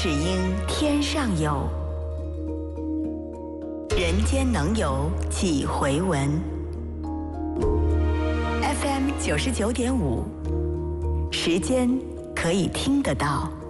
只应天上有，人间能有几回闻。FM 99.5，时间可以听得到。